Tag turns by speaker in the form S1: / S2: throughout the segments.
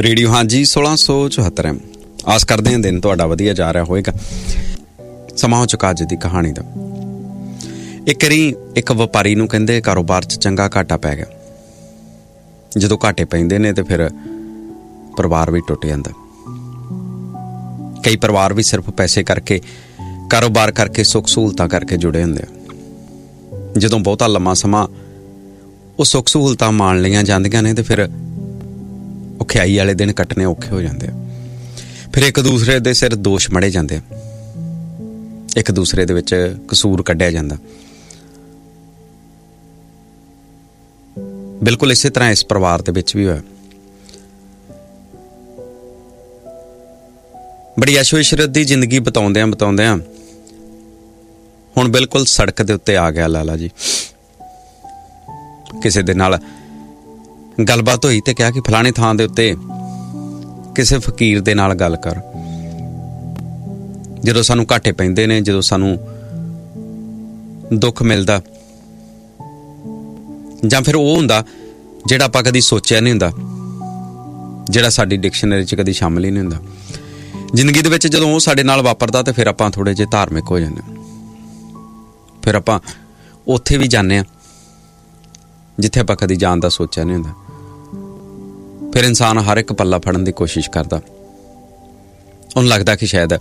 S1: Radio ਹਾਂਜੀ 1674 ਆਸ ਕਰਦੇ ਹਾਂ ਦਿਨ ਤੁਹਾਡਾ ਵਧੀਆ ਜਾ ਰਿਹਾ ਹੋਵੇਗਾ। ਸਮਾਂ ਹੋ ਚੁੱਕਾ ਅੱਜ ਦੀ ਕਹਾਣੀ ਦਾ। ਇੱਕ ਵਾਰੀ ਇੱਕ ਵਪਾਰੀ ਨੂੰ ਕਹਿੰਦੇ ਕਾਰੋਬਾਰ 'ਚ ਚੰਗਾ ਘਾਟਾ ਪੈ ਗਿਆ। ਜਦੋਂ ਘਾਟੇ ਪੈਂਦੇ ਨੇ ਤੇ ਫਿਰ ਪਰਿਵਾਰ ਵੀ ਟੁੱਟ ਜਾਂਦਾ। ਕਈ ਪਰਿਵਾਰ ਵੀ ਸਿਰਫ ਪੈਸੇ ਕਰਕੇ, ਕਾਰੋਬਾਰ ਕਰਕੇ, ਸੁੱਖ ਸਹੂਲਤਾਂ ਕਰਕੇ ਜੁੜੇ ਹੁੰਦੇ ਆ। ਜਦੋਂ ਬਹੁਤਾ ਲੰਮਾ ਸਮਾਂ ਉਹ ਸੁੱਖ ਸਹੂਲਤਾਂ ਮਾਣ ਲਈਆਂ ਜਾਂਦੀਆਂ ਨੇ ਤੇ ਫਿਰ ਔਖਿਆਈ ਵਾਲੇ ਦਿਨ ਕੱਟਣੇ ਔਖੇ ਹੋ ਜਾਂਦੇ ਆ। ਫਿਰ ਇੱਕ ਦੂਸਰੇ ਦੇ ਸਿਰ ਦੋਸ਼ ਮੜੇ ਜਾਂਦੇ ਆ, ਇੱਕ ਦੂਸਰੇ ਦੇ ਵਿੱਚ ਕਸੂਰ ਕੱਢਿਆ ਜਾਂਦਾ। ਬਿਲਕੁਲ ਇਸੇ ਤਰ੍ਹਾਂ ਇਸ ਪਰਿਵਾਰ ਦੇ ਵਿੱਚ ਵੀ ਹੋਇਆ। ਬੜੀ ਐਸ਼ੋ ਇਸ਼ਰਤ ਦੀ ਜ਼ਿੰਦਗੀ ਬਿਤਾਉਂਦਿਆਂ ਹੁਣ ਬਿਲਕੁਲ ਸੜਕ ਦੇ ਉੱਤੇ ਆ ਗਿਆ ਲਾਲਾ ਜੀ। ਕਿਸੇ ਦੇ ਨਾਲ ਗੱਲਬਾਤ ਹੋਈ ਤੇ ਕਿਹਾ ਕਿ ਫਲਾਣੇ ਥਾਂ ਦੇ ਉੱਤੇ ਕਿਸੇ ਫਕੀਰ ਦੇ ਨਾਲ ਗੱਲ ਕਰ। ਜਦੋਂ ਸਾਨੂੰ ਘਾਟੇ ਪੈਂਦੇ ਨੇ, ਜਦੋਂ ਸਾਨੂੰ ਦੁੱਖ ਮਿਲਦਾ, ਜਾਂ ਫਿਰ ਉਹ ਹੁੰਦਾ ਜਿਹੜਾ ਆਪਾਂ ਕਦੀ ਸੋਚਿਆ ਨਹੀਂ ਹੁੰਦਾ, ਜਿਹੜਾ ਸਾਡੀ ਡਿਕਸ਼ਨਰੀ 'ਚ ਕਦੀ ਸ਼ਾਮਲ ਹੀ ਨਹੀਂ ਹੁੰਦਾ ਜ਼ਿੰਦਗੀ ਦੇ ਵਿੱਚ, ਜਦੋਂ ਉਹ ਸਾਡੇ ਨਾਲ ਵਾਪਰਦਾ ਤੇ ਫਿਰ ਆਪਾਂ ਥੋੜ੍ਹੇ ਜਿਹੇ ਧਾਰਮਿਕ ਹੋ ਜਾਂਦੇ। ਫਿਰ ਆਪਾਂ ਉੱਥੇ ਵੀ ਜਾਂਦੇ ਹਾਂ ਜਿੱਥੇ ਆਪਾਂ ਕਦੀ ਜਾਣ ਦਾ ਸੋਚਿਆ ਨਹੀਂ ਹੁੰਦਾ। ਫਿਰ ਇਨਸਾਨ ਹਰ ਇੱਕ ਪੱਲਾ ਫੜਨ ਦੀ ਕੋਸ਼ਿਸ਼ ਕਰਦਾ। ਉਹਨੂੰ ਲੱਗਦਾ ਕਿ ਸ਼ਾਇਦ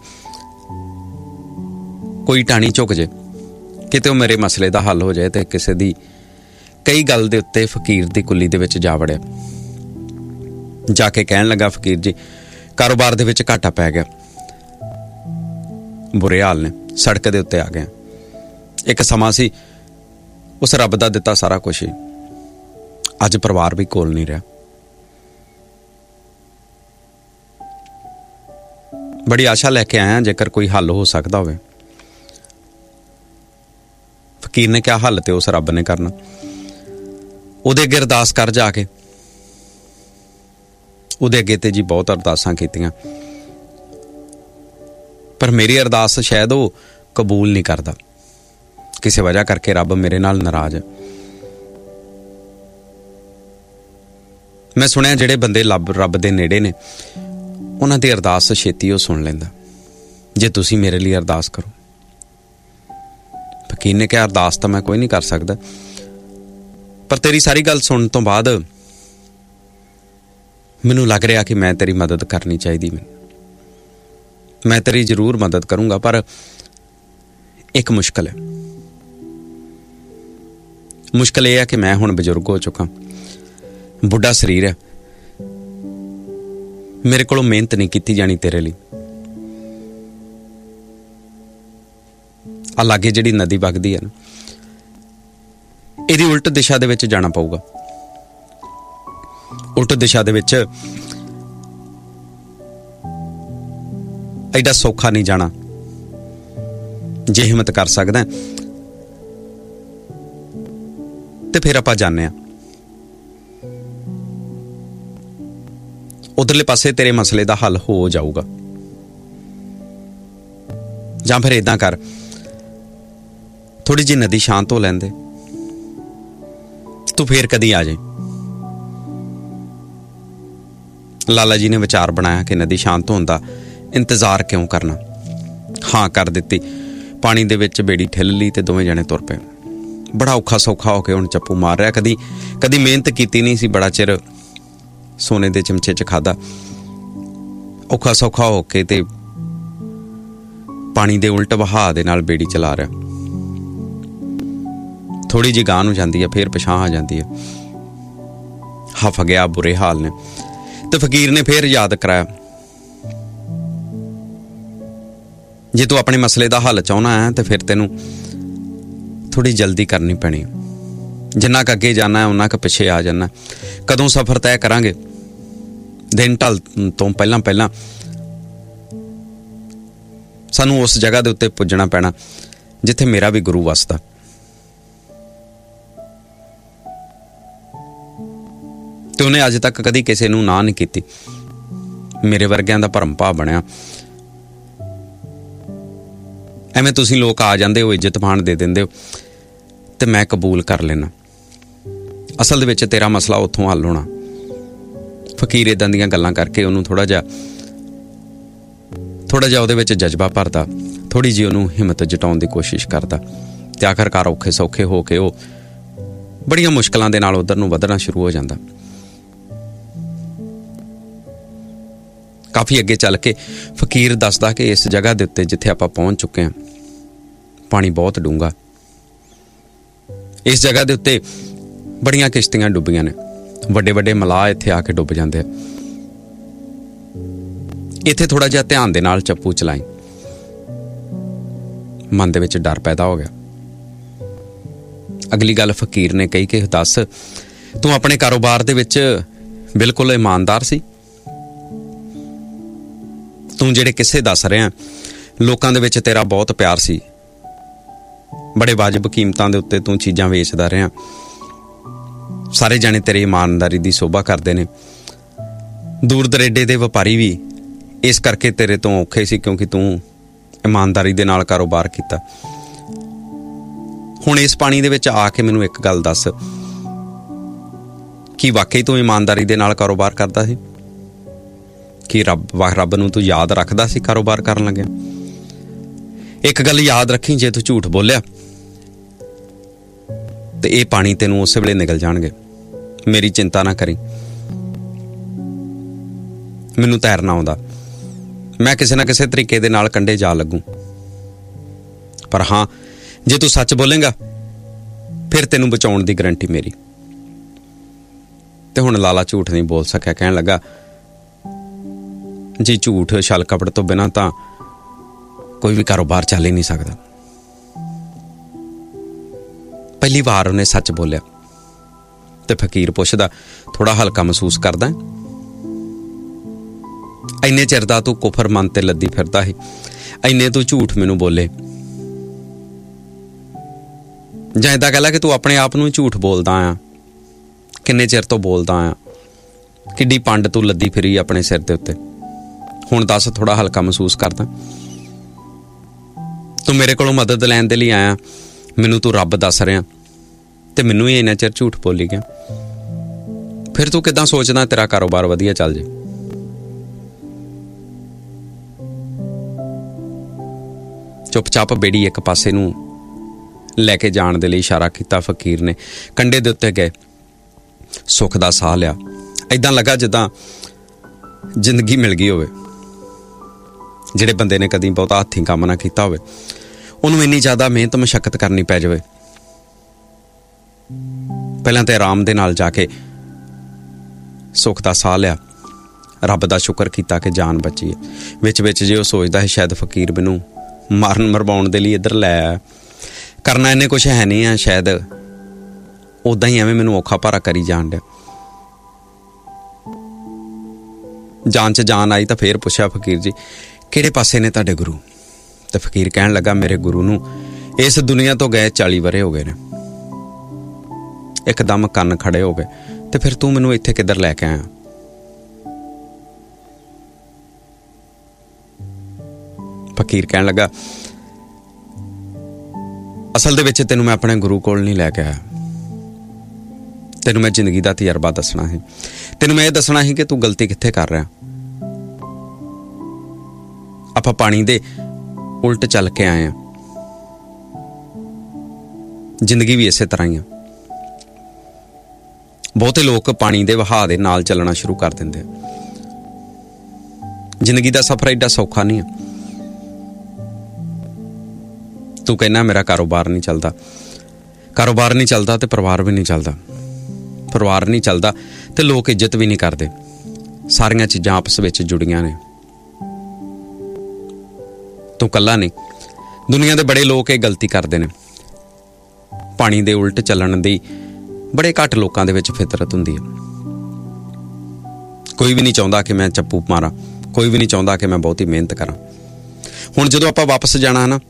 S1: ਕੋਈ ਟਾਹਣੀ ਝੁਕ ਜੇ, ਕਿਤੇ ਉਹ ਮੇਰੇ ਮਸਲੇ ਦਾ ਹੱਲ ਹੋ ਜਾਏ। ਤੇ ਕਿਸੇ ਦੀ ਕਈ ਗੱਲ ਦੇ ਉੱਤੇ ਫਕੀਰ ਦੀ ਕੁੱਲੀ ਦੇ ਵਿੱਚ ਜਾ ਵੜਿਆ, ਜਾ ਕੇ ਕਹਿਣ ਲੱਗਾ, ਫਕੀਰ ਜੀ ਕਾਰੋਬਾਰ ਦੇ ਵਿੱਚ ਘਾਟਾ ਪੈ ਗਿਆ, ਬੁਰੇ ਹਾਲ ਨੇ, ਸੜਕ ਦੇ ਉੱਤੇ ਆ ਗਏ। ਇੱਕ ਸਮਾਂ ਸੀ ਉਸ ਰੱਬ ਦਾ ਦਿੱਤਾ ਸਾਰਾ ਕੁਛ ਹੀ, ਅੱਜ ਪਰਿਵਾਰ ਵੀ ਕੋਲ ਨਹੀਂ ਰਿਹਾ। ਬੜੀ ਆਸ਼ਾ ਲੈ ਕੇ ਆਇਆ ਜੇਕਰ ਕੋਈ ਹੱਲ ਹੋ ਸਕਦਾ ਹੋਵੇ। ਫਕੀਰ ਨੇ ਕਿਹਾ ਹੱਲ ਤੇ ਉਸ ਰੱਬ ਨੇ ਕਰਨਾ, ਉਹਦੇ ਅੱਗੇ ਅਰਦਾਸ ਕਰ ਜਾ ਕੇ। ਉਹਦੇ ਅੱਗੇ ਤੇ ਜੀ ਬਹੁਤ ਅਰਦਾਸਾਂ ਕੀਤੀਆਂ, ਪਰ ਮੇਰੀ ਅਰਦਾਸ ਸ਼ਾਇਦ ਉਹ ਕਬੂਲ ਨਹੀਂ ਕਰਦਾ। ਕਿਸੇ ਵਜ੍ਹਾ ਕਰਕੇ ਰੱਬ ਮੇਰੇ ਨਾਲ ਨਾਰਾਜ਼ ਹੈ। ਮੈਂ ਸੁਣਿਆ ਜਿਹੜੇ ਬੰਦੇ ਰੱਬ ਦੇ ਨੇੜੇ ਨੇ ਉਹਨਾਂ ਦੀ ਅਰਦਾਸ ਛੇਤੀ ਉਹ ਸੁਣ ਲੈਂਦਾ। ਜੇ ਤੁਸੀਂ ਮੇਰੇ ਲਈ ਅਰਦਾਸ ਕਰੋ। ਫਕੀਰ ਨੇ ਕਿਹਾ ਅਰਦਾਸ ਤਾਂ ਮੈਂ ਕੋਈ ਨਹੀਂ ਕਰ ਸਕਦਾ, ਪਰ ਤੇਰੀ ਸਾਰੀ ਗੱਲ ਸੁਣਨ ਤੋਂ ਬਾਅਦ ਮੈਨੂੰ ਲੱਗ ਰਿਹਾ ਕਿ ਮੈਂ ਤੇਰੀ ਮਦਦ ਕਰਨੀ ਚਾਹੀਦੀ। ਮੈਂ ਤੇਰੀ ਜ਼ਰੂਰ ਮਦਦ ਕਰੂੰਗਾ, ਪਰ ਇੱਕ ਮੁਸ਼ਕਲ ਹੈ। ਮੁਸ਼ਕਲ ਇਹ ਹੈ ਕਿ ਮੈਂ ਹੁਣ ਬਜ਼ੁਰਗ ਹੋ ਚੁੱਕਾ, ਬੁੱਢਾ ਸਰੀਰ ਹੈ, ਮੇਰੇ ਕੋਲੋਂ ਮਿਹਨਤ ਨਹੀਂ ਕੀਤੀ ਜਾਣੀ ਤੇਰੇ ਲਈ। ਆ ਲਾਗੇ ਜਿਹੜੀ ਨਦੀ ਵਗਦੀ ਹੈ ਨਾ, ਇਹਦੀ ਉਲਟ ਦਿਸ਼ਾ ਦੇ ਵਿੱਚ ਜਾਣਾ ਪਊਗਾ। ਉਲਟ ਦਿਸ਼ਾ ਦੇ ਵਿੱਚ ਐਡਾ ਸੌਖਾ ਨਹੀਂ ਜਾਣਾ। ਜੇ ਹਿੰਮਤ ਕਰ ਸਕਦਾ ਤੇ ਫਿਰ ਆਪਾਂ ਜਾਂਦੇ ਹਾਂ। ਉਧਰਲੇ ਪਾਸੇ ਤੇਰੇ ਮਸਲੇ ਦਾ ਹੱਲ ਹੋ ਜਾਊਗਾ। ਜਾਂ ਫਿਰ ਏਦਾਂ ਕਰ, ਥੋੜੀ ਜਿਹੀ ਨਦੀ ਸ਼ਾਂਤ ਹੋ ਲੈਂਦੇ, ਤੂੰ ਫੇਰ ਕਦੀ ਆ ਜਾਏ। ਲਾਲਾ ਜੀ ਨੇ ਵਿਚਾਰ ਬਣਾਇਆ ਕਿ ਨਦੀ ਸ਼ਾਂਤ ਹੋਣ ਦਾ ਇੰਤਜ਼ਾਰ ਕਿਉਂ ਕਰਨਾ। ਹਾਂ ਕਰ ਦਿੱਤੀ। ਪਾਣੀ ਦੇ ਵਿੱਚ ਬੇੜੀ ਠਿੱਲ ਲਈ ਤੇ ਦੋਵੇਂ ਜਣੇ ਤੁਰ ਪਏ। ਬੜਾ ਔਖਾ ਸੌਖਾ ਹੋ ਕੇ ਹੁਣ ਚੱਪੂ ਮਾਰ ਰਿਹਾ। ਕਦੀ ਮਿਹਨਤ ਕੀਤੀ ਨਹੀਂ ਸੀ, ਬੜਾ ਚਿਰ ਸੋਨੇ ਦੇ ਚਮਚੇ 'ਚ ਖਾਧਾ। ਔਖਾ ਸੌਖਾ ਹੋ ਕੇ ਤੇ ਪਾਣੀ ਦੇ ਉਲਟ ਵਹਾਅ ਦੇ ਨਾਲ ਬੇੜੀ ਚਲਾ ਰਿਹਾ। ਥੋੜੀ ਜਿਹੀ ਗਾਂਹ ਨੂੰ ਜਾਂਦੀ ਹੈ, ਫੇਰ ਪਿਛਾਂਹ ਆ ਜਾਂਦੀ ਹੈ। ਹਫ ਗਿਆ, ਬੁਰੇ ਹਾਲ ਨੇ। ਤੇ ਫਕੀਰ ਨੇ ਫੇਰ ਯਾਦ ਕਰਾਇਆ, ਜੇ ਤੂੰ ਆਪਣੇ ਮਸਲੇ ਦਾ ਹੱਲ ਚਾਹੁੰਦਾ ਹੈ ਤੇ ਫਿਰ ਤੈਨੂੰ ਥੋੜੀ ਜਲਦੀ ਕਰਨੀ ਪੈਣੀ। ਜਿੰਨਾ ਕੁ ਅੱਗੇ ਜਾਣਾ ਉਨਾ ਕੁ ਪਿੱਛੇ ਆ ਜਾਣਾ। ਕਦੋਂ ਸਫ਼ਰ ਤੈਅ ਕਰਾਂਗੇ, ਦਿਨ ਢਲ ਤੋਂ ਪਹਿਲਾਂ ਸਾਨੂੰ ਉਸ ਜਗ੍ਹਾ ਦੇ ਉੱਤੇ ਪੁੱਜਣਾ ਪੈਣਾ ਜਿੱਥੇ ਮੇਰਾ ਵੀ ਗੁਰੂ ਵਸਦਾ। ਤੇ ਉਹਨੇ ਅੱਜ ਤੱਕ ਕਦੀ ਕਿਸੇ ਨੂੰ ਨਾ ਨਹੀਂ ਕੀਤੀ। ਮੇਰੇ ਵਰਗਿਆਂ ਦਾ ਭਰਮ ਭਾਵ ਬਣਿਆ। ਐਵੇਂ ਤੁਸੀਂ ਲੋਕ ਆ ਜਾਂਦੇ ਹੋ, ਇੱਜ਼ਤ ਮਾਣ ਦੇ ਦਿੰਦੇ ਹੋ ਤੇ ਮੈਂ ਕਬੂਲ ਕਰ ਲੈਣਾ। ਅਸਲ ਦੇ ਵਿੱਚ ਤੇਰਾ ਮਸਲਾ ਉੱਥੋਂ ਹੱਲ ਹੋਣਾ। ਫਕੀਰ ਇਦਾਂ ਦੀਆਂ ਗੱਲਾਂ ਕਰਕੇ ਉਹਨੂੰ ਥੋੜ੍ਹਾ ਜਿਹਾ ਉਹਦੇ ਵਿੱਚ ਜਜ਼ਬਾ ਭਰਦਾ, ਥੋੜ੍ਹੀ ਜਿਹੀ ਉਹਨੂੰ ਹਿੰਮਤ ਜਟਾਉਣ ਦੀ ਕੋਸ਼ਿਸ਼ ਕਰਦਾ, ਅਤੇ ਆਖਰਕਾਰ ਔਖੇ ਸੌਖੇ ਹੋ ਕੇ ਉਹ ਬੜੀਆਂ ਮੁਸ਼ਕਲਾਂ ਦੇ ਨਾਲ ਉੱਧਰ ਨੂੰ ਵਧਣਾ ਸ਼ੁਰੂ ਹੋ ਜਾਂਦਾ। ਕਾਫੀ ਅੱਗੇ ਚੱਲ ਕੇ ਫਕੀਰ ਦੱਸਦਾ ਕਿ ਇਸ ਜਗ੍ਹਾ ਦੇ ਉੱਤੇ ਜਿੱਥੇ ਆਪਾਂ ਪਹੁੰਚ ਚੁੱਕੇ ਹਾਂ, ਪਾਣੀ ਬਹੁਤ ਡੂੰਘਾ। ਇਸ ਜਗ੍ਹਾ ਦੇ ਉੱਤੇ ਬੜੀਆਂ ਕਿਸ਼ਤੀਆਂ ਡੁੱਬੀਆਂ ਨੇ, ਵੱਡੇ ਵੱਡੇ ਮਲਾਹ ਇੱਥੇ ਆ ਕੇ ਡੁੱਬ ਜਾਂਦੇ ਆ। ਇੱਥੇ ਥੋੜ੍ਹਾ ਜਿਹਾ ਧਿਆਨ ਦੇ ਨਾਲ ਚੱਪੂ ਚਲਾਈ। ਮਨ ਦੇ ਵਿੱਚ ਡਰ ਪੈਦਾ ਹੋ ਗਿਆ। ਅਗਲੀ ਗੱਲ ਫਕੀਰ ਨੇ ਕਹੀ ਕਿ ਦੱਸ, ਤੂੰ ਆਪਣੇ ਕਾਰੋਬਾਰ ਦੇ ਵਿੱਚ ਬਿਲਕੁਲ ਇਮਾਨਦਾਰ ਸੀ? ਤੂੰ ਜਿਹੜੇ ਕਿੱਸੇ ਦੱਸ ਰਿਹਾ, ਲੋਕਾਂ ਦੇ ਵਿੱਚ ਤੇਰਾ ਬਹੁਤ ਪਿਆਰ ਸੀ, ਬੜੇ ਵਾਜਬ ਕੀਮਤਾਂ ਦੇ ਉੱਤੇ ਤੂੰ ਚੀਜ਼ਾਂ ਵੇਚਦਾ ਰਿਹਾ, ਸਾਰੇ ਜਾਣੇ ਤੇਰੀ ਇਮਾਨਦਾਰੀ ਦੀ ਸ਼ੋਭਾ ਕਰਦੇ ਨੇ। ਦੂਰ ਦਰੇਡੇ ਦੇ ਵਪਾਰੀ ਵੀ ਇਸ ਕਰਕੇ ਤੇਰੇ ਤੋਂ ਔਖੇ ਸੀ ਕਿਉਂਕਿ ਤੂੰ ਇਮਾਨਦਾਰੀ ਦੇ ਨਾਲ ਕਾਰੋਬਾਰ ਕੀਤਾ। ਹੁਣ ਇਸ ਪਾਣੀ ਦੇ ਵਿੱਚ ਆ ਕੇ ਮੈਨੂੰ ਇੱਕ ਗੱਲ ਦੱਸ, ਕੀ ਵਾਕਈ ਤੂੰ ਇਮਾਨਦਾਰੀ ਦੇ ਨਾਲ ਕਾਰੋਬਾਰ ਕਰਦਾ ਸੀ? ਕੀ ਰੱਬ ਨੂੰ ਤੂੰ ਯਾਦ ਰੱਖਦਾ ਸੀ ਕਾਰੋਬਾਰ ਕਰਨ ਲੱਗਿਆ? ਇੱਕ ਗੱਲ ਯਾਦ ਰੱਖੀ, ਜੇ ਤੂੰ ਝੂਠ ਬੋਲਿਆ ਤੇ ਇਹ ਪਾਣੀ ਤੈਨੂੰ ਉਸੇ ਵੇਲੇ ਨਿਕਲ ਜਾਣਗੇ। ਮੇਰੀ ਚਿੰਤਾ ਨਾ ਕਰੀ, ਮੈਨੂੰ ਤੈਰਨਾ ਆਉਂਦਾ, ਮੈਂ ਕਿਸੇ ਨਾ ਕਿਸੇ ਤਰੀਕੇ ਦੇ ਨਾਲ ਕੰਢੇ ਜਾ ਲੱਗੂ। ਪਰ ਹਾਂ, ਜੇ ਤੂੰ ਸੱਚ ਬੋਲੇਂਗਾ ਫਿਰ ਤੈਨੂੰ ਬਚਾਉਣ ਦੀ ਗਰੰਟੀ ਮੇਰੀ। ਤੇ ਹੁਣ ਲਾਲਾ ਝੂਠ ਨਹੀਂ ਬੋਲ ਸਕਿਆ, ਕਹਿਣ ਲੱਗਾ, ਜੀ ਝੂਠ ਛਲ ਕਪਟ ਤੋਂ ਬਿਨਾਂ ਤਾਂ ਕੋਈ ਵੀ ਕਾਰੋਬਾਰ ਚੱਲ ਹੀ ਨਹੀਂ ਸਕਦਾ। ਪਹਿਲੀ ਵਾਰ ਉਹਨੇ ਸੱਚ ਬੋਲਿਆ। ਤੇ ਫਕੀਰ ਪੁੱਛਦਾ, ਥੋੜਾ ਹਲਕਾ ਮਹਿਸੂਸ ਕਰਦਾ? ਇੰਨੇ ਚਿਰ ਦਾ ਤੂੰ ਕੁਫਰ ਮਨ ਤੇ ਲੱਦੀ ਫਿਰਦਾ ਸੀ, ਇੰਨੇ ਤੂੰ ਝੂਠ ਮੈਨੂੰ ਬੋਲੇ, ਜਾਂ ਏਦਾਂ ਕਹਿ ਲਾ ਕਿ ਤੂੰ ਆਪਣੇ ਆਪ ਨੂੰ ਝੂਠ ਬੋਲਦਾ ਆ। ਕਿੰਨੇ ਚਿਰ ਤੋਂ ਬੋਲਦਾ ਆ, ਕਿੱਡੀ ਪੰਡ ਤੂੰ ਲੱਦੀ ਫਿਰੀ ਆਪਣੇ ਸਿਰ ਦੇ ਉੱਤੇ। ਹੁਣ ਦੱਸ, ਥੋੜਾ ਹਲਕਾ ਮਹਿਸੂਸ ਕਰਦਾ? ਤੂੰ ਮੇਰੇ ਕੋਲੋਂ ਮਦਦ ਲੈਣ ਦੇ ਲਈ ਆਇਆ, ਮੈਨੂੰ ਤੂੰ ਰੱਬ ਦੱਸ ਰਿਹਾ ਤੇ ਮੈਨੂੰ ਹੀ ਇੰਨਾ ਚਿਰ ਝੂਠ ਬੋਲੀ ਗਿਆ। ਫਿਰ ਤੂੰ ਕਿੱਦਾਂ ਸੋਚਦਾ ਤੇਰਾ ਕਾਰੋਬਾਰ ਵਧੀਆ ਚੱਲ ਜੇ? ਚੁੱਪ-ਚਾਪ ਬੇੜੀ ਇੱਕ ਪਾਸੇ ਨੂੰ ਲੈ ਕੇ ਜਾਣ ਦੇ ਲਈ ਇਸ਼ਾਰਾ ਕੀਤਾ ਫਕੀਰ ਨੇ। ਕੰਢੇ ਦੇ ਉੱਤੇ ਗਏ, ਸੁੱਖ ਦਾ ਸਾਹ ਲਿਆ। ਏਦਾਂ ਲੱਗਾ ਜਿੱਦਾਂ ਜ਼ਿੰਦਗੀ ਮਿਲ ਗਈ ਹੋਵੇ। ਜਿਹੜੇ ਬੰਦੇ ਨੇ ਕਦੀ ਬਹੁਤਾ ਹੱਥੀਂ ਕੰਮ ਨਾ ਕੀਤਾ ਹੋਵੇ, ਉਹਨੂੰ ਇੰਨੀ ਜ਼ਿਆਦਾ ਮਿਹਨਤ ਮਸ਼ੱਕਤ ਕਰਨੀ ਪੈ ਜਾਵੇ। ਪਹਿਲਾਂ ਤੇ ਆਰਾਮ ਦੇ ਨਾਲ ਜਾ ਕੇ ਸੁੱਖ ਦਾ ਸਾਹ ਲਿਆ, ਰੱਬ ਦਾ ਸ਼ੁਕਰ ਕੀਤਾ ਕਿ ਜਾਨ ਬਚੀ ਹੈ। ਵਿੱਚ ਜੇ ਉਹ ਸੋਚਦਾ ਹੈ ਸ਼ਾਇਦ ਫਕੀਰ ਮੈਨੂੰ ਮਾਰਨ ਮਰਵਾਉਣ ਦੇ ਲਈ ਇੱਧਰ ਲੈ ਆਇਆ, ਕਰਨਾ ਇਹਨੇ ਕੁਛ ਹੈ ਨਹੀਂ ਆ, ਸ਼ਾਇਦ ਉੱਦਾਂ ਹੀ ਐਵੇਂ ਮੈਨੂੰ ਔਖਾ ਭਾਰਾ ਕਰੀ ਜਾਣ ਡਿਆ। ਜਾਨ 'ਚ ਜਾਨ ਆਈ ਤਾਂ ਫੇਰ ਪੁੱਛਿਆ, ਫਕੀਰ ਜੀ ਕਿਹੜੇ ਪਾਸੇ ਨੇ ਤੁਹਾਡੇ ਗੁਰੂ? ਤੇ ਫਕੀਰ ਕਹਿਣ ਲੱਗਾ, ਮੇਰੇ ਗੁਰੂ ਨੂੰ ਇਸ ਦੁਨੀਆ ਤੋਂ ਗਏ 40 ਵਰ੍ਹੇ ਹੋ ਗਏ ਨੇ। ਇੱਕਦਮ ਕੰਨ ਖੜੇ ਹੋ ਗਏ। ਤੇ ਫਿਰ ਤੂੰ ਮੈਨੂੰ ਇੱਥੇ ਕਿੱਧਰ ਲੈ ਕੇ ਆਇਆ? ਫਕੀਰ ਕਹਿਣ ਲੱਗਾ, ਅਸਲ ਦੇ ਵਿੱਚ ਤੈਨੂੰ ਮੈਂ ਆਪਣੇ ਗੁਰੂ ਕੋਲ ਨਹੀਂ ਲੈ ਕੇ ਆਇਆ। ਤੈਨੂੰ ਮੈਂ ਜ਼ਿੰਦਗੀ ਦਾ ਤਜਰਬਾ ਦੱਸਣਾ ਸੀ। ਤੈਨੂੰ ਮੈਂ ਇਹ ਦੱਸਣਾ ਸੀ ਕਿ ਤੂੰ ਗਲਤੀ ਕਿੱਥੇ ਕਰ ਰਿਹਾ। ਆਪਾਂ ਪਾਣੀ ਦੇ ਉਲਟ ਚੱਲ ਕੇ ਆਏ ਆ। ਜ਼ਿੰਦਗੀ ਵੀ ਇਸੇ ਤਰ੍ਹਾਂ ਹੀ ਆ। ਬਹੁਤੇ ਲੋਕ ਪਾਣੀ ਦੇ ਵਹਾਅ ਦੇ ਨਾਲ ਚੱਲਣਾ ਸ਼ੁਰੂ ਕਰ ਦਿੰਦੇ ਆ। ਜ਼ਿੰਦਗੀ ਦਾ ਸਫ਼ਰ ਐਡਾ ਸੌਖਾ ਨਹੀਂ ਆ। ਤੂੰ ਕਹਿੰਦਾ ਮੇਰਾ ਕਾਰੋਬਾਰ ਨਹੀਂ ਚੱਲਦਾ। ਕਾਰੋਬਾਰ ਨਹੀਂ ਚੱਲਦਾ ਤੇ ਪਰਿਵਾਰ ਵੀ ਨਹੀਂ ਚੱਲਦਾ। ਪਰਿਵਾਰ ਨਹੀਂ ਚੱਲਦਾ ਤੇ ਲੋਕ ਇੱਜ਼ਤ ਵੀ ਨਹੀਂ ਕਰਦੇ। ਸਾਰੀਆਂ ਚੀਜ਼ਾਂ ਆਪਸ ਵਿੱਚ ਜੁੜੀਆਂ ਨੇ। ਤੂੰ ਇਕੱਲਾ ਨਹੀਂ, ਦੁਨੀਆ ਦੇ ਬੜੇ ਲੋਕ ਇਹ ਗਲਤੀ ਕਰਦੇ ਨੇ। ਪਾਣੀ ਦੇ ਉਲਟ ਚੱਲਣ ਦੀ ਬੜੇ ਘੱਟ ਲੋਕਾਂ ਦੇ ਵਿੱਚ ਫਿਤਰਤ ਹੁੰਦੀ ਹੈ। ਕੋਈ ਵੀ ਨਹੀਂ ਚਾਹੁੰਦਾ ਕਿ ਮੈਂ ਚੱਪੂ ਮਾਰਾਂ, ਕੋਈ ਵੀ ਨਹੀਂ ਚਾਹੁੰਦਾ ਕਿ ਮੈਂ ਬਹੁਤੀ ਮਿਹਨਤ ਕਰਾਂ। ਹੁਣ ਜਦੋਂ ਆਪਾਂ ਵਾਪਸ ਜਾਣਾ ਨਾ,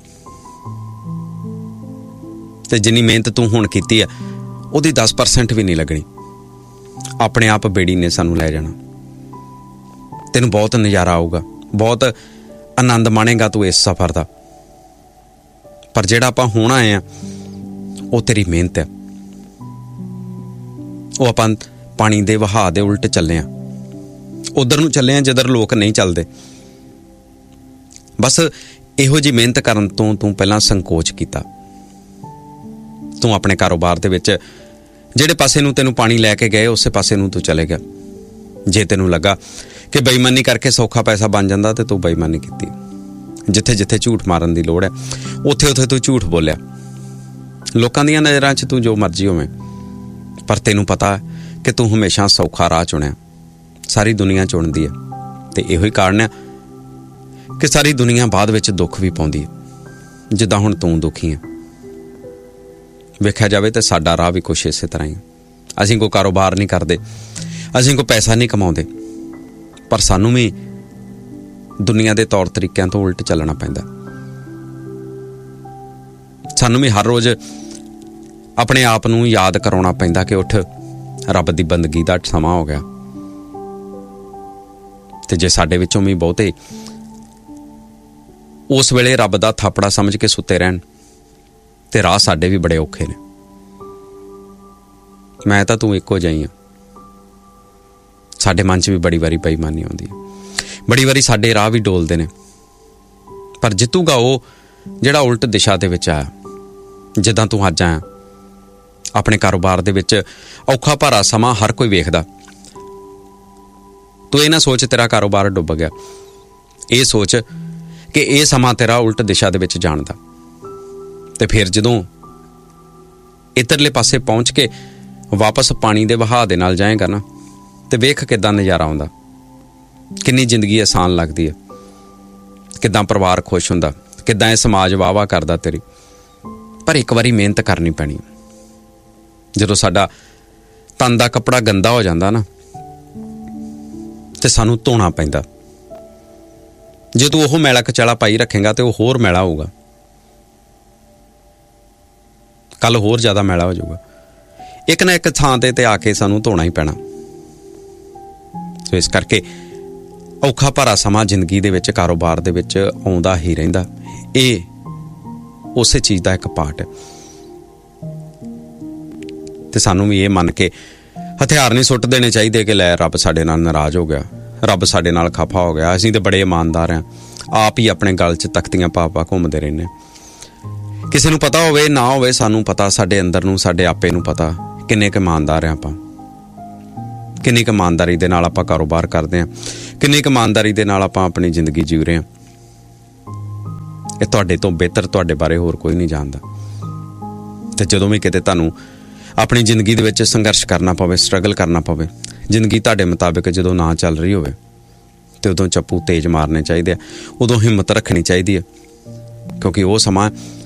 S1: ਤੇ ਜਿੰਨੀ ਮਿਹਨਤ ਤੂੰ ਹੁਣ ਕੀਤੀ ਆ ਉਹਦੀ 10% ਵੀ ਨਹੀਂ ਲੱਗਣੀ। ਆਪਣੇ ਆਪ ਬੇੜੀ ਨੇ ਸਾਨੂੰ ਲੈ ਜਾਣਾ। ਤੈਨੂੰ ਬਹੁਤ ਨਜ਼ਾਰਾ ਆਊਗਾ, ਬਹੁਤ ਆਨੰਦ ਮਾਣੇਗਾ ਤੂੰ ਇਸ ਸਫ਼ਰ ਦਾ। ਪਰ ਜਿਹੜਾ ਆਪਾਂ ਹੁਣ ਆਏ ਆ ਉਹ ਤੇਰੀ ਮਿਹਨਤ ਹੈ। ਉਹ ਆਪਾਂ ਪਾਣੀ ਦੇ ਵਹਾਅ ਦੇ ਉਲਟ ਚੱਲੇ ਆ। ਉਧਰ ਨੂੰ ਚੱਲੇ ਆ ਜਿੱਧਰ ਲੋਕ ਨਹੀਂ ਚੱਲਦੇ। ਬਸ ਇਹੋ ਜਿਹੀ ਮਿਹਨਤ ਕਰਨ ਤੋਂ ਤੂੰ ਪਹਿਲਾਂ ਸੰਕੋਚ ਕੀਤਾ। ਤੂੰ ਆਪਣੇ ਕਾਰੋਬਾਰ ਦੇ ਵਿੱਚ ਜਿਹੜੇ ਪਾਸੇ ਨੂੰ ਤੈਨੂੰ ਪਾਣੀ ਲੈ ਕੇ ਗਏ ਉਸੇ ਪਾਸੇ ਨੂੰ ਤੂੰ ਚਲੇ ਗਿਆ। ਜੇ ਤੈਨੂੰ ਲੱਗਾ ਕਿ ਬੇਈਮਾਨੀ ਕਰਕੇ ਸੌਖਾ ਪੈਸਾ ਬਣ ਜਾਂਦਾ ਤੇ ਤੂੰ ਬੇਈਮਾਨੀ ਕੀਤੀ। ਜਿੱਥੇ ਜਿੱਥੇ ਝੂਠ ਮਾਰਨ ਦੀ ਲੋੜ ਹੈ ਉੱਥੇ ਉੱਥੇ ਤੂੰ ਝੂਠ ਬੋਲਿਆ। ਲੋਕਾਂ ਦੀਆਂ ਨਜ਼ਰਾਂ 'ਚ ਤੂੰ ਜੋ ਮਰਜ਼ੀ ਹੋਵੇਂ, ਪਰ ਤੈਨੂੰ ਪਤਾ ਕਿ ਤੂੰ ਹਮੇਸ਼ਾ ਸੌਖਾ ਰਾਹ ਚੁਣਿਆ। ਸਾਰੀ ਦੁਨੀਆ ਚੁਣਦੀ ਹੈ ਤੇ ਇਹੋ ਹੀ ਕਾਰਨ ਹੈ ਕਿ ਸਾਰੀ ਦੁਨੀਆ ਬਾਅਦ ਵਿੱਚ ਦੁੱਖ ਵੀ ਪਾਉਂਦੀ ਹੈ, ਜਿੱਦਾਂ ਹੁਣ ਤੂੰ ਦੁਖੀ ਹੈ। ਵੇਖਿਆ ਜਾਵੇ ਤਾਂ ਸਾਡਾ ਰਾਹ ਵੀ ਕੁਛ ਇਸੇ ਤਰ੍ਹਾਂ ਹੀ। ਅਸੀਂ ਕੋਈ ਕਾਰੋਬਾਰ ਨਹੀਂ ਕਰਦੇ, ਅਸੀਂ ਕੋਈ ਪੈਸਾ ਨਹੀਂ ਕਮਾਉਂਦੇ, ਪਰ ਸਾਨੂੰ ਵੀ ਦੁਨੀਆ ਦੇ ਤੌਰ ਤਰੀਕਿਆਂ ਤੋਂ ਉਲਟ ਚੱਲਣਾ ਪੈਂਦਾ। ਸਾਨੂੰ ਵੀ ਹਰ ਰੋਜ਼ ਆਪਣੇ ਆਪ ਨੂੰ ਯਾਦ ਕਰਾਉਣਾ ਪੈਂਦਾ ਕਿ ਉੱਠ, ਰੱਬ ਦੀ ਬੰਦਗੀ ਦਾ ਸਮਾਂ ਹੋ ਗਿਆ। ਤੇ ਜੇ ਸਾਡੇ ਵਿੱਚੋਂ ਵੀ ਬਹੁਤੇ ਉਸ ਵੇਲੇ ਰੱਬ ਦਾ ਥਾਪੜਾ ਸਮਝ ਕੇ ਸੁੱਤੇ ਰਹਿਣ ਤੇ ਰਾਹ ਸਾਡੇ ਵੀ ਬੜੇ ਔਖੇ ਨੇ। ਮੈਂ ਤਾਂ ਤੂੰ ਇੱਕੋ ਜਿਹੀ ਆ। ਸਾਡੇ ਮਨ 'ਚ ਵੀ ਬੜੀ ਵਾਰੀ ਬੇਈਮਾਨੀ ਆਉਂਦੀ ਹੈ, ਬੜੀ ਵਾਰੀ ਸਾਡੇ ਰਾਹ ਵੀ ਡੋਲਦੇ ਨੇ, ਪਰ ਜਿੱਤੂਗਾ ਉਹ ਜਿਹੜਾ ਉਲਟ ਦਿਸ਼ਾ ਦੇ ਵਿੱਚ ਆਇਆ। ਜਿੱਦਾਂ ਤੂੰ ਅੱਜ ਆਇਆ ਆਪਣੇ ਕਾਰੋਬਾਰ ਦੇ ਵਿੱਚ, ਔਖਾ ਭਾਰਾ ਸਮਾਂ ਹਰ ਕੋਈ ਵੇਖਦਾ। ਤੂੰ ਇਹ ਨਾ ਸੋਚ ਤੇਰਾ ਕਾਰੋਬਾਰ ਡੁੱਬ ਗਿਆ, ਇਹ ਸੋਚ ਕਿ ਇਹ ਸਮਾਂ ਤੇਰਾ ਉਲਟ ਦਿਸ਼ਾ ਦੇ ਵਿੱਚ ਜਾਣ ਦਾ। ਤੇ ਫਿਰ ਜਦੋਂ ਇੱਧਰਲੇ ਪਾਸੇ ਪਹੁੰਚ ਕੇ ਵਾਪਸ ਪਾਣੀ ਦੇ ਵਹਾਅ ਦੇ ਨਾਲ ਜਾਏਗਾ ਨਾ, ਤੇ ਵੇਖ ਕਿੱਦਾਂ ਨਜ਼ਾਰਾ ਆਉਂਦਾ, ਕਿੰਨੀ ਜ਼ਿੰਦਗੀ ਆਸਾਨ ਲੱਗਦੀ ਹੈ, ਕਿੱਦਾਂ ਪਰਿਵਾਰ ਖੁਸ਼ ਹੁੰਦਾ, ਕਿੱਦਾਂ ਇਹ ਸਮਾਜ ਵਾਹ-ਵਾਹ ਕਰਦਾ ਤੇਰੀ। ਪਰ ਇੱਕ ਵਾਰੀ ਮਿਹਨਤ ਕਰਨੀ ਪੈਣੀ। ਜਦੋਂ ਸਾਡਾ ਤਨ ਦਾ ਕੱਪੜਾ ਗੰਦਾ ਹੋ ਜਾਂਦਾ ਨਾ, ਤੇ ਸਾਨੂੰ ਧੋਣਾ ਪੈਂਦਾ। ਜੇ ਤੂੰ ਉਹ ਮੈਲਾ ਕਚਾਲਾ ਪਾਈ ਰੱਖੇਗਾ ਤੇ ਉਹ ਹੋਰ ਮੈਲਾ ਹੋਊਗਾ, ਕੱਲ ਹੋਰ ਜ਼ਿਆਦਾ ਮੈਲਾ ਹੋ ਜਾਊਗਾ। ਇੱਕ ਨਾ ਇੱਕ ਥਾਂ ਤੇ ਆ ਕੇ ਸਾਨੂੰ ਧੋਣਾ ਹੀ ਪੈਣਾ। ਸੋ ਇਸ ਕਰਕੇ ਔਖਾ ਭਾਰਾ ਸਮਾਂ ਜ਼ਿੰਦਗੀ ਦੇ ਵਿੱਚ, ਕਾਰੋਬਾਰ ਦੇ ਵਿੱਚ ਆਉਂਦਾ ਹੀ ਰਹਿੰਦਾ। ਇਹ ਉਸੇ ਚੀਜ਼ ਦਾ ਇੱਕ ਪਾਰਟ ਹੈ। ਤੇ ਸਾਨੂੰ ਵੀ ਇਹ ਮੰਨ ਕੇ ਹਥਿਆਰ ਨਹੀਂ ਸੁੱਟ ਦੇਣੇ ਚਾਹੀਦੇ ਕਿ ਲੈ ਰੱਬ ਸਾਡੇ ਨਾਲ ਨਾਰਾਜ਼ ਹੋ ਗਿਆ, ਰੱਬ ਸਾਡੇ ਨਾਲ ਖਫਾ ਹੋ ਗਿਆ। ਅਸੀਂ ਤਾਂ ਬੜੇ ਇਮਾਨਦਾਰ ਹਾਂ, ਆਪ ਹੀ ਆਪਣੇ ਗਲ 'ਚ ਤਖਤੀਆਂ ਪਾ ਘੁੰਮਦੇ ਰਹਿੰਦੇ। ਕਿਸੇ ਨੂੰ ਪਤਾ ਹੋਵੇ ਨਾ ਹੋਵੇ, ਸਾਨੂੰ ਪਤਾ, ਸਾਡੇ ਅੰਦਰ ਨੂੰ, ਸਾਡੇ ਆਪੇ ਨੂੰ ਪਤਾ ਕਿੰਨੇ ਕੁ ਇਮਾਨਦਾਰ ਹਾਂ ਆਪਾਂ, ਕਿੰਨੀ ਕੁ ਇਮਾਨਦਾਰੀ ਦੇ ਨਾਲ ਆਪਾਂ ਕਾਰੋਬਾਰ ਕਰਦੇ ਹਾਂ, ਕਿੰਨੀ ਕੁ ਇਮਾਨਦਾਰੀ ਦੇ ਨਾਲ ਆਪਾਂ ਆਪਣੀ ਜ਼ਿੰਦਗੀ ਜੀ ਰਹੇ ਹਾਂ। ਇਹ ਤੁਹਾਡੇ ਤੋਂ ਬਿਹਤਰ ਤੁਹਾਡੇ ਬਾਰੇ ਹੋਰ ਕੋਈ ਨਹੀਂ ਜਾਣਦਾ। ਤੇ ਜਦੋਂ ਵੀ ਕਿਤੇ ਤੁਹਾਨੂੰ ਆਪਣੀ ਜ਼ਿੰਦਗੀ ਦੇ ਵਿੱਚ ਸੰਘਰਸ਼ ਕਰਨਾ ਪਵੇ, ਸਟਰਗਲ ਕਰਨਾ ਪਵੇ, ਜ਼ਿੰਦਗੀ ਤੁਹਾਡੇ ਮੁਤਾਬਿਕ ਜਦੋਂ ਨਾ ਚੱਲ ਰਹੀ ਹੋਵੇ, ਤੇ ਉਦੋਂ ਚੱਪੂ ਤੇਜ਼ ਮਾਰਨੇ ਚਾਹੀਦੇ ਆ, ਉਦੋਂ ਹਿੰਮਤ ਰੱਖਣੀ ਚਾਹੀਦੀ ਹੈ, ਕਿਉਂਕਿ ਉਹ ਸਮਾਂ